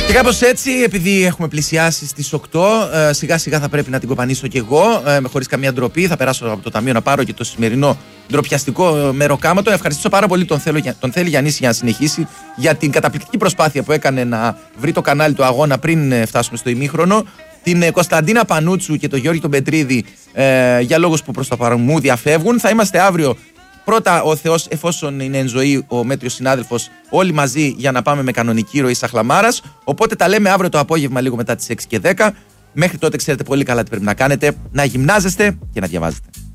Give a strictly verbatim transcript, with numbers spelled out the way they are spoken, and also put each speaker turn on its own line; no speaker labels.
Και κάπως έτσι, επειδή έχουμε πλησιάσει στις οκτώ, ε, σιγά σιγά θα πρέπει να την κοπανίσω κι εγώ, ε, χωρίς καμία ντροπή. Θα περάσω από το ταμείο να πάρω και το σημερινό ντροπιαστικό μεροκάματο. Ευχαριστήσω πάρα πολύ τον, Θέλω, τον Θέλει Γιαννίση για να συνεχίσει, για την καταπληκτική προσπάθεια που έκανε να βρει το κανάλι του αγώνα πριν φτάσουμε στο ημίχρονο. Την Κωνσταντίνα Πανούτσου και τον Γιώργη τον Πετρίδη, ε, για λόγους που προς το παρόν μου διαφεύγουν. Θα είμαστε αύριο. Πρώτα ο Θεός, εφόσον είναι εν ζωή ο μέτριος συνάδελφος, όλοι μαζί για να πάμε με κανονική ροή Σαχλαμάρας. Οπότε τα λέμε αύριο το απόγευμα λίγο μετά τις έξι και δέκα. Μέχρι τότε ξέρετε πολύ καλά τι πρέπει να κάνετε. Να γυμνάζεστε και να διαβάζετε.